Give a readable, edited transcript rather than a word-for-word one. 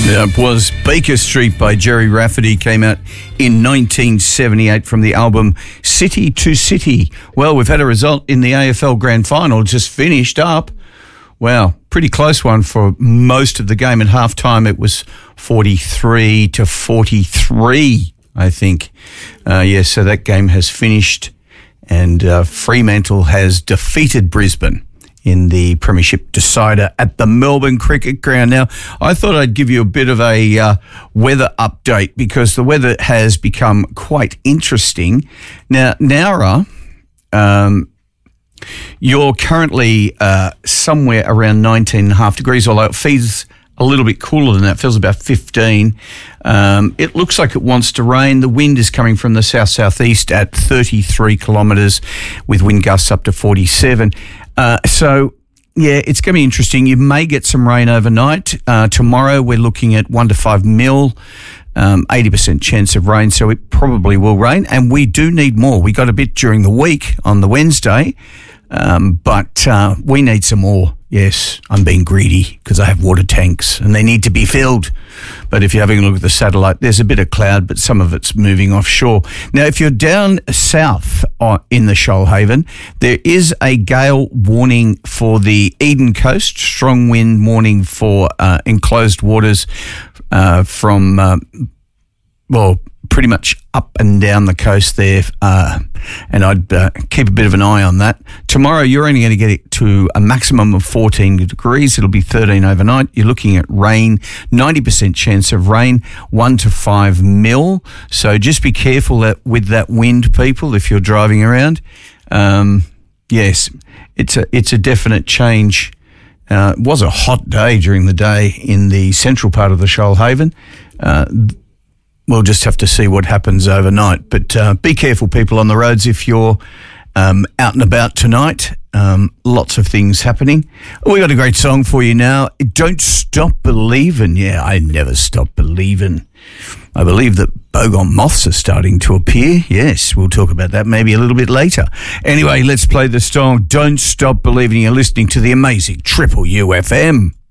It was Baker Street by Jerry Rafferty, came out in 1978 from the album City to City. Well, we've had a result in the AFL Grand Final, just finished up. Wow, pretty close one for most of the game. At halftime, it was 43 to 43, I think. So that game has finished, and Fremantle has defeated Brisbane in the Premiership decider at the Melbourne Cricket Ground. Now, I thought I'd give you a bit of a weather update because the weather has become quite interesting. Now, Nowra, you're currently somewhere around 19.5 degrees, although it feels a little bit cooler than that. It feels about 15. It looks like it wants to rain. The wind is coming from the south-southeast at 33 kilometres with wind gusts up to 47. It's going to be interesting. You may get some rain overnight. Tomorrow we're looking at 1 to 5 mil, 80% chance of rain, so it probably will rain. And we do need more. We got a bit during the week on the Wednesday, but we need some more. Yes, I'm being greedy because I have water tanks and they need to be filled. But if you're having a look at the satellite, there's a bit of cloud, but some of it's moving offshore. Now, if you're down south in the Shoalhaven, there is a gale warning for the Eden Coast, strong wind warning for enclosed waters from pretty much up and down the coast there, and I'd keep a bit of an eye on that. Tomorrow, you're only going to get it to a maximum of 14 degrees. It'll be 13 overnight. You're looking at rain, 90% chance of rain, 1 to 5 mil. So just be careful with that wind, people, if you're driving around. Yes, it's a definite change. It was a hot day during the day in the central part of the Shoalhaven. We'll just have to see what happens overnight. But be careful, people, on the roads if you're out and about tonight. Lots of things happening. We got a great song for you now. Don't Stop Believin'. Yeah, I never stop believing. I believe that Bogong moths are starting to appear. Yes, we'll talk about that maybe a little bit later. Anyway, let's play the song Don't Stop Believing. You're listening to the amazing Triple UFM.